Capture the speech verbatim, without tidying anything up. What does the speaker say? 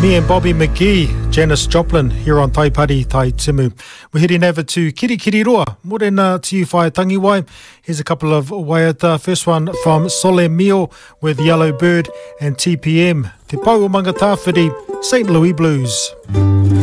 Me and Bobby McGee, Janis Joplin, here on Tai Pari Tai Timu. We're heading over to Kirikiriroa. Morena to you, whae tangi wai. Here's a couple of waiata. First one from Sole Mio with Yellow Bird and T P M. Te Pau o Mangatawhiri, Saint Louis Blues.